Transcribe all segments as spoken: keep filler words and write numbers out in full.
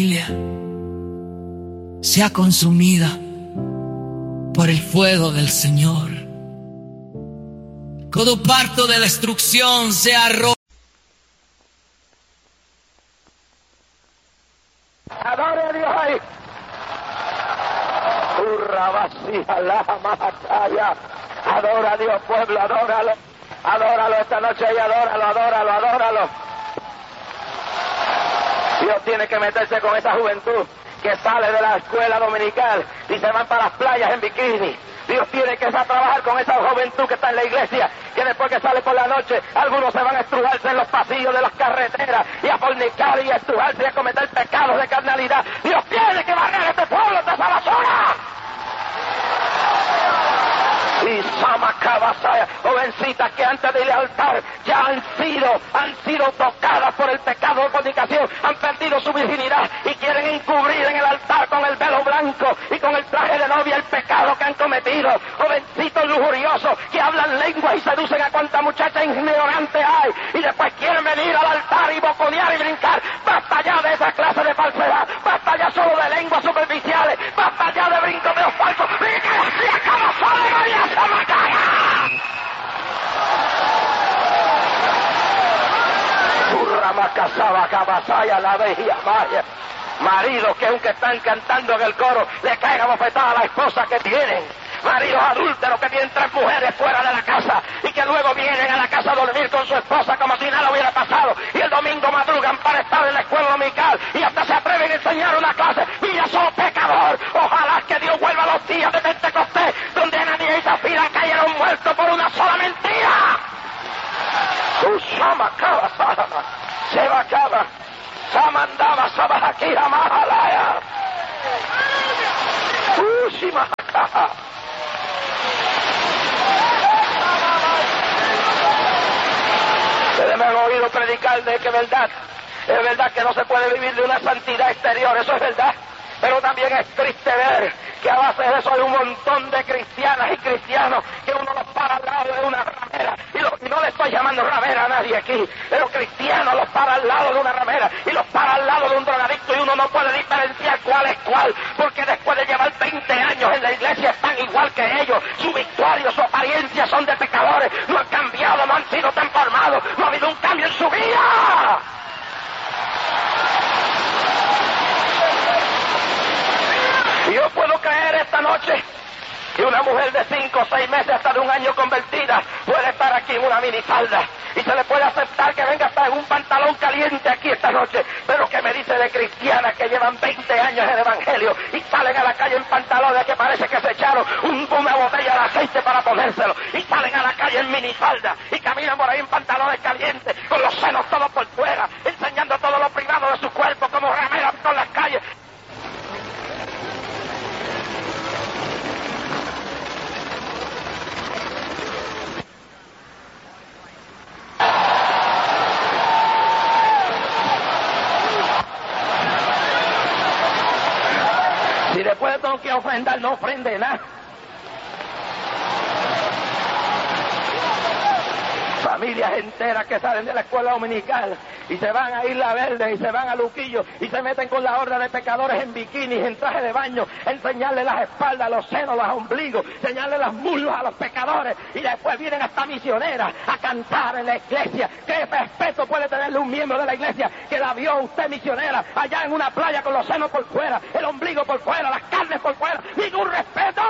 sea consumida por el fuego del Señor. Todo parto de la destrucción sea roto. Adore a Dios ahí. Urra vacía la matalla. Adora a Dios, pueblo, adóralo. Adóralo esta noche y adóralo, adóralo, adóralo. Dios tiene que meterse con esa juventud que sale de la escuela dominical y se van para las playas en bikini. Dios tiene que trabajar con esa juventud que está en la iglesia, que después que sale por la noche, algunos se van a estrujarse en los pasillos de las carreteras y a fornicar y a estrujarse y a cometer pecados de carnalidad. Dios tiene que barrer a este pueblo de esa basura. Y Samacabasaya, jovencitas que antes de ir al altar ya han sido, han sido tocadas por el pecado de fornicación, han perdido su virginidad y quieren encubrir en el altar con el velo blanco y con el traje de novia el pecado que han cometido. Jovencitos lujuriosos que hablan lengua y seducen a cuanta muchacha ignorante hay y después quieren venir al altar y boconear y brincar. Basta ya de esa clase de falsedad, basta ya solo de lenguas superficiales, basta ya de brincoteos falsos. ¡Y acaba solo María! La veía Maya. Maridos que aunque están cantando en el coro le caigan bofetadas a la esposa que tienen. Maridos adúlteros que tienen tres mujeres fuera de la casa y que luego vienen a la casa a dormir con su esposa como si nada hubiera pasado y el domingo madrugan para estar en la escuela dominical y hasta se atreven a enseñar una clase. ¡Mira, soy pecador! Ojalá que Dios vuelva a los días de Pentecostés donde Ananías y Zafira cayeron muertos por una sola mentira. Usama Kabasama, Sebakaba, Samandaba, Sabahakira Mahalaya, Ushimahaka. Ustedes me han oído predicar de que es verdad, es verdad que no se puede vivir de una santidad exterior, eso es verdad. Pero también es triste ver que a base de eso hay un montón de cristianas y cristianos que uno los para al lado de una ramera. Y, lo, y no le estoy llamando ramera a nadie aquí, pero cristianos los para al lado de una ramera y los para al lado de un drogadicto y uno no puede diferenciar cuál es cuál, porque después de llevar veinte años en la iglesia están igual que ellos. Su victoria, su apariencia son de pecadores, no han cambiado, no han sido transformados, no ha habido un cambio en su vida. Y yo puedo creer esta noche que una mujer de cinco, seis meses, hasta de un año convertida, puede estar aquí en una minifalda y se le puede aceptar que venga hasta en un pantalón caliente aquí esta noche, pero que me dice de cristianas que llevan veinte años en el evangelio y salen a la calle en pantalones que parece que se echaron un, una botella de aceite para ponérselo y salen a la calle en minifalda y caminan por ahí en pantalones calientes con los senos todos por fuera, enseñando todo lo privado de su cuerpo como rameras por las calles. Si después tengo que ofrendar, no ofrende nada. Familias enteras que salen de la escuela dominical y se van a Isla Verde y se van a Luquillo y se meten con la horda de pecadores en bikinis, en traje de baño, enseñarle las espaldas, los senos, los ombligos, enseñarle las muslos a los pecadores y después vienen hasta misioneras a cantar en la iglesia. ¿Qué respeto puede tenerle un miembro de la iglesia que la vio usted misionera allá en una playa con los senos por fuera, el ombligo por fuera, las carnes por fuera? ¡Ningún respeto!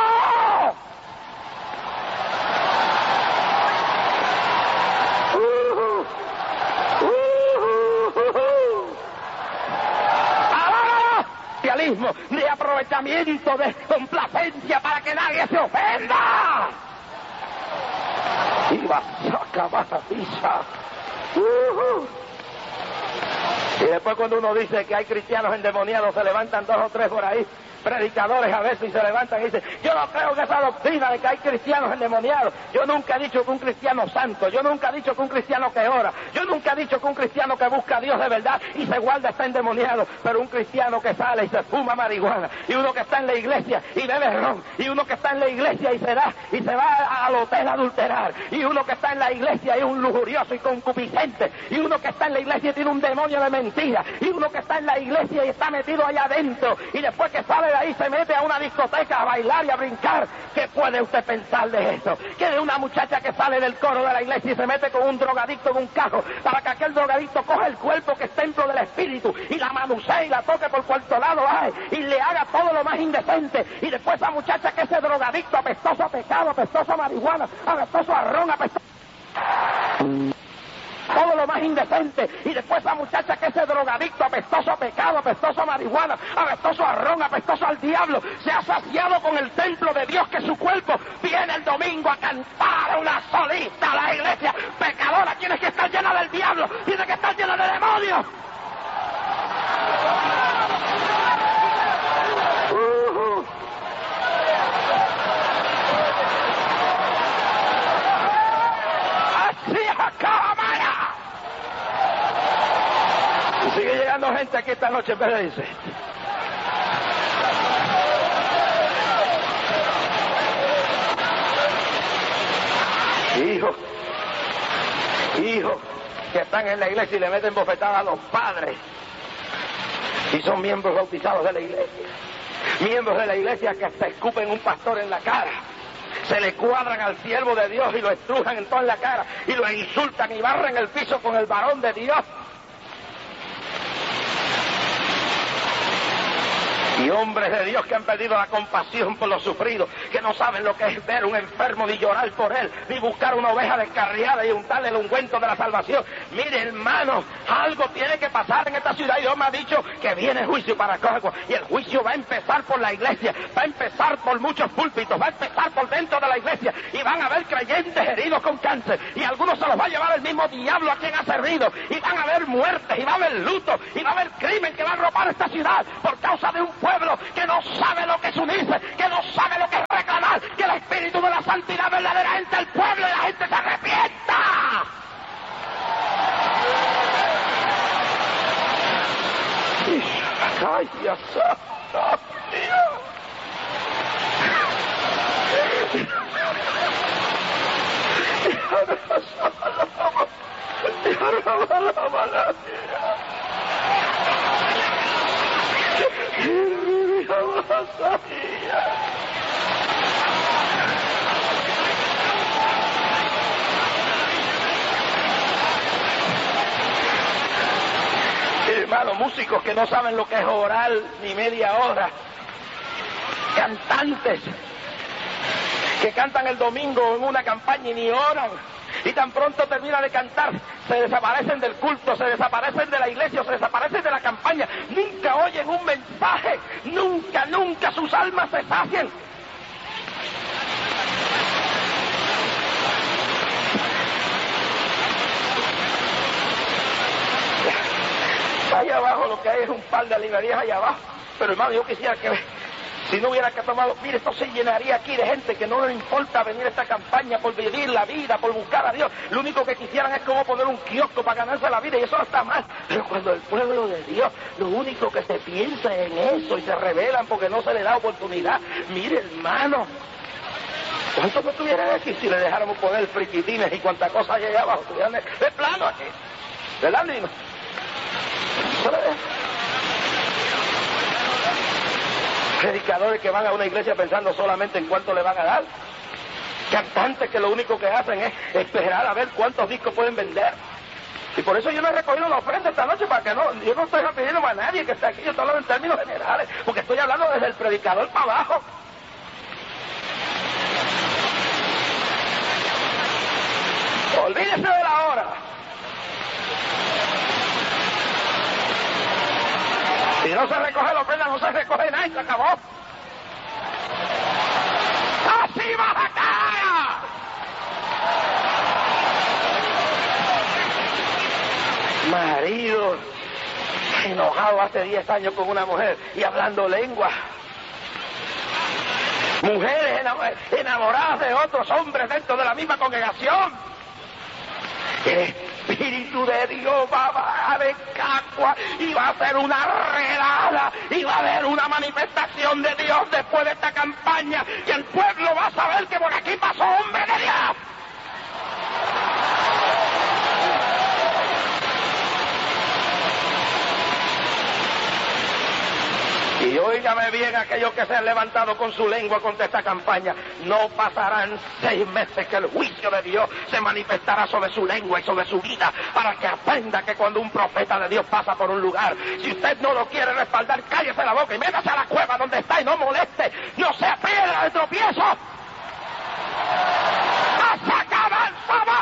De aprovechamiento, de complacencia para que nadie se ofenda. Y vas a acabar a pisa. Uh-huh. Y después cuando uno dice que hay cristianos endemoniados, se levantan dos o tres por ahí, predicadores a veces, y se levantan y dicen: yo no creo que esa doctrina de que hay cristianos endemoniados. Yo nunca he dicho que un cristiano santo, yo nunca he dicho que un cristiano que ora, yo nunca he dicho que un cristiano que busca a Dios de verdad y se guarda está endemoniado, pero un cristiano que sale y se fuma marihuana, y uno que está en la iglesia y bebe ron, y uno que está en la iglesia y se da y se va al hotel a adulterar, y uno que está en la iglesia y es un lujurioso y concupiscente, y uno que está en la iglesia y tiene un demonio de mentira. Y uno que está en la iglesia y está metido allá adentro y después que sale de ahí se mete a una discoteca a bailar y a brincar. ¿Qué puede usted pensar de eso? Que de una muchacha que sale del coro de la iglesia y se mete con un drogadicto en un carro para que aquel drogadicto coja el cuerpo que es templo del espíritu y la manusee y la toque por cuanto lado hay y le haga todo lo más indecente. Y después esa muchacha que ese drogadicto apestoso a pecado, apestoso a marihuana, apestoso a ron, apestoso todo lo más indecente, y después esa muchacha que ese drogadicto, apestoso a pecado, apestoso a marihuana, apestoso a ron, apestoso al diablo, se ha saciado con el templo de Dios que es su cuerpo, viene el domingo a cantar una solista a la iglesia, pecadora, tiene que estar llena del diablo, tiene que estar llena de demonios. Uh-huh. Así acaba, Maya. Y sigue llegando gente aquí esta noche, pero dice: hijos, hijos que están en la iglesia y le meten bofetadas a los padres y son miembros bautizados de la iglesia, miembros de la iglesia que hasta escupen un pastor en la cara, se le cuadran al siervo de Dios y lo estrujan en toda la cara y lo insultan y barren el piso con el varón de Dios. Y hombres de Dios que han perdido la compasión por los sufridos, que no saben lo que es ver un enfermo ni llorar por él, ni buscar una oveja descarriada y untarle el ungüento de la salvación. Mire, hermano, algo tiene que pasar en esta ciudad y Dios me ha dicho que viene juicio para Cagua. Y el juicio va a empezar por la iglesia, va a empezar por muchos púlpitos, va a empezar por dentro de la iglesia y van a haber creyentes heridos con cáncer y algunos se los va a llevar el mismo diablo a quien ha servido y van a haber muertes y va a haber luto y va a haber crimen que va a arropar esta ciudad por causa de un pueblo que no sabe lo que es unirse, que no sabe lo que es reclamar, que el espíritu de la santidad verdadera entra al pueblo y la gente se arrepienta. Ay, Dios hermano, músicos que no saben lo que es orar ni media hora, cantantes que cantan el domingo en una campaña y ni oran, y tan pronto termina de cantar se desaparecen del culto, se desaparecen de la iglesia, se desaparecen de la campaña, nunca oyen un mensaje, nunca, nunca sus almas se sacian. Allá abajo lo que hay es un par de librerías allá abajo, pero hermano, yo quisiera que si no hubiera que tomado, mire, esto se llenaría aquí de gente que no les importa venir a esta campaña por vivir la vida, por buscar a Dios. Lo único que quisieran es como poner un kiosco para ganarse la vida y eso no está mal. Pero cuando el pueblo de Dios, lo único que se piensa en eso y se rebelan porque no se le da oportunidad. Mire, hermano, ¿cuántos no estuvieran aquí si le dejáramos poner friquitines y cuánta cosa hay allá abajo? Estuvieran de, de plano aquí, ¿verdad, Nino? Predicadores que van a una iglesia pensando solamente en cuánto le van a dar. Cantantes que lo único que hacen es esperar a ver cuántos discos pueden vender. Y por eso yo no he recogido la ofrenda esta noche para que no, yo no estoy pidiendo a nadie que esté aquí, yo estoy hablando en términos generales, porque estoy hablando desde el predicador para abajo. Olvídese de la hora. Si no se recoge la ofrenda, no se recoge nada y se acabó. ¡Así vas a caer! Marido enojado hace diez años con una mujer y hablando lengua. Mujeres enamoradas de otros hombres dentro de la misma congregación. El Espíritu de Dios va a bajar de Cagua y va a hacer una redada y va a haber una manifestación de Dios después de esta campaña y el pueblo va a saber que por aquí pasó hombre de Dios. Y óigame bien, aquellos que se han levantado con su lengua contra esta campaña, no pasarán seis meses que el juicio de Dios se manifestará sobre su lengua y sobre su vida, para que aprenda que cuando un profeta de Dios pasa por un lugar, si usted no lo quiere respaldar, cállese la boca y métase a la cueva donde está y no moleste, no sea piedra de tropiezo. ¡Hasta que avanzamos!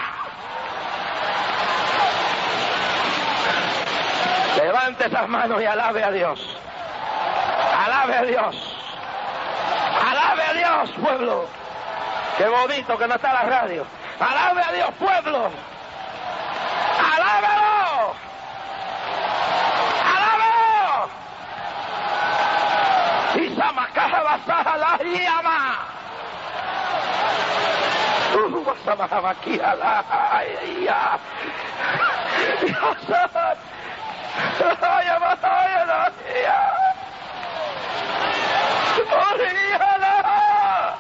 Levante esas manos y alabe a Dios. Alabe a Dios. Alabe a Dios, pueblo. Qué bonito que no está la radio. Alabe a Dios, pueblo. Alábelo. Alábelo. Y Samacaja basaja la llama. Uh, basamaja aquí a la ya. Ay, ay, ay, ¡Oríjala!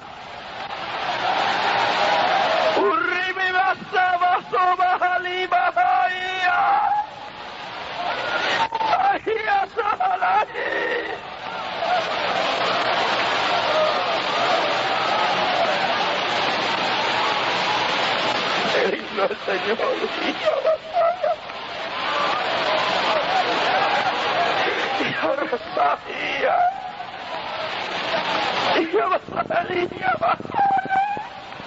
¡Urrimi basaba soba lima ahía! ¡Ahía sahalahi! El himno del Señor. Y ahora sabía. ¡Ya va a salir, ya va a salir!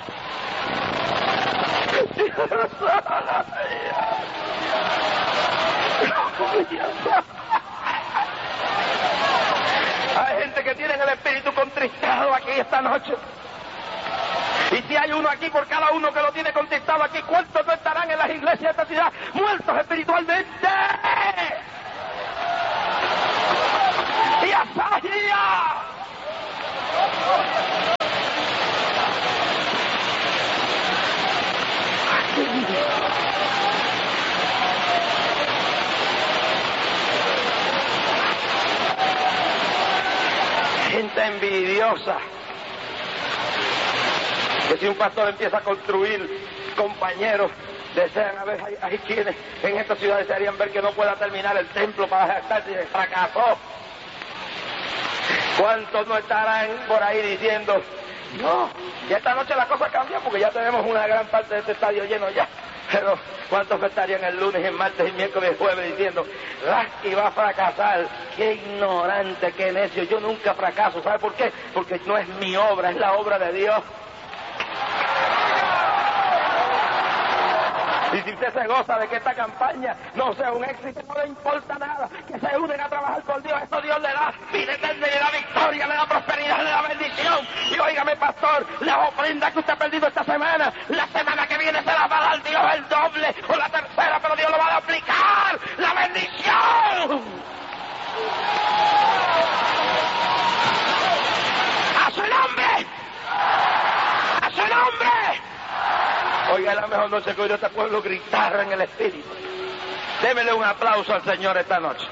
¡Ya va a salir! Hay gente que tiene el espíritu contristado aquí esta noche. Y si hay uno aquí por cada uno que lo tiene contristado aquí, ¿cuántos no estarán en las iglesias de esta ciudad muertos espiritualmente? ¡Y asahía! Gente envidiosa, que si un pastor empieza a construir, compañeros desean, a ver, hay, hay quienes en esta ciudad desearían ver que no pueda terminar el templo para jactarse y fracasó. ¿Cuántos no estarán por ahí diciendo, no, ya esta noche la cosa cambia porque ya tenemos una gran parte de este estadio lleno ya? Pero ¿cuántos estarían el lunes, el martes, el miércoles, el jueves diciendo, Rasky va a fracasar? ¡Qué ignorante, qué necio! Yo nunca fracaso. ¿Sabe por qué? Porque no es mi obra, es la obra de Dios. Y si usted se goza de que esta campaña no sea un éxito, no le importa nada, que se unen a trabajar por Dios, eso Dios le da vida eterna, le da victoria, le da prosperidad, le da bendición. Y óigame, pastor, la ofrenda que usted ha perdido esta semana, la semana que viene se la va a dar Dios el doble o la tercera, pero Dios lo va a aplicar, la bendición. ¡A su nombre! ¡A su nombre! Oiga, la mejor noche que oído este pueblo gritar en el espíritu. Démele un aplauso al Señor esta noche.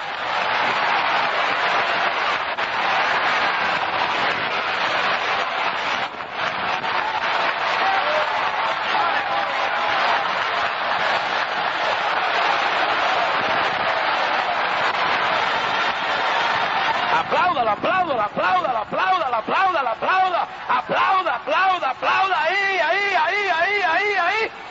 Apláudalo, apláudalo, apláudalo, apláudalo, apláudalo, apláudalo, aplauda, aplauda, aplauda, ahí, ahí, ahí, ahí, ahí, ahí.